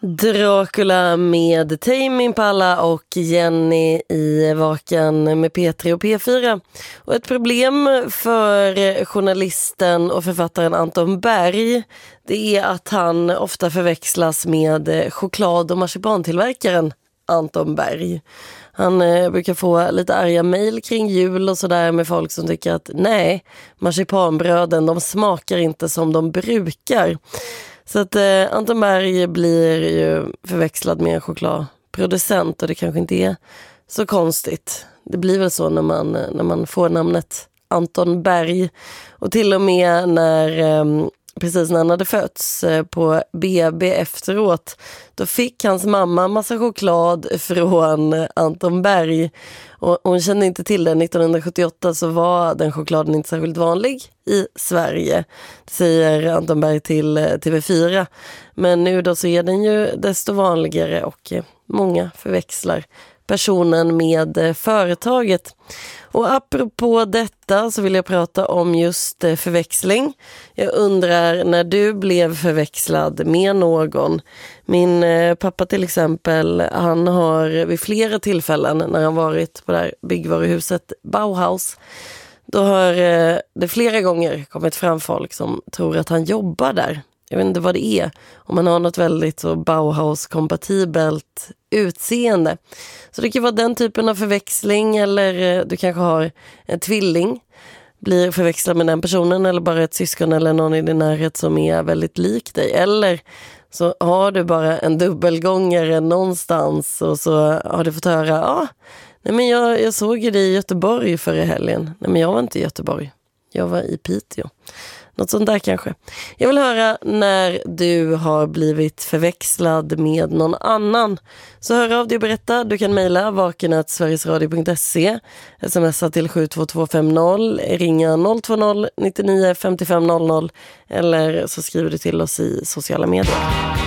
Dracula med Tame Impala och Jenny i Vaken med P3 och P4. Och ett problem för journalisten och författaren Anton Berg, det är att han ofta förväxlas med choklad- och marsipantillverkaren Anton Berg. Han brukar få lite arga mejl kring jul och sådär med folk som tycker att nej, marsipanbröden, de smakar inte som de brukar. Så att Anton Berg blir ju förväxlad med en chokladproducent, och det kanske inte är så konstigt. Det blir väl så när man får namnet Anton Berg. Och till och med precis när han hade fötts på BB efteråt, då fick hans mamma massa choklad från Anton Berg. Och hon kände inte till det. 1978 så var den chokladen inte särskilt vanlig i Sverige. Det säger Anton Berg till TV4. Men nu då så är den ju desto vanligare, och många förväxlar personen med företaget. Och apropå detta så vill jag prata om just förväxling. Jag undrar när du blev förväxlad med någon. Min pappa till exempel, han har vid flera tillfällen när han varit på det här byggvaruhuset Bauhaus, då har det flera gånger kommit fram folk som tror att han jobbar där. Jag vet inte vad det är, om man har något väldigt så Bauhaus-kompatibelt utseende. Så det kan vara den typen av förväxling, eller du kanske har en tvilling, blir förväxlad med den personen, eller bara ett syskon eller någon i din närhet som är väldigt lik dig. Eller så har du bara en dubbelgångare någonstans och så har du fått höra, nej men jag såg dig i Göteborg förra helgen. Nej men jag var inte i Göteborg, jag var i Piteå. Något sånt där kanske. Jag vill höra när du har blivit förväxlad med någon annan. Så hör av dig och berätta. Du kan mejla vaken@sverigesradio.se, smsa till 72250, ringa 020 99 55 00, eller så skriver du till oss i sociala medier.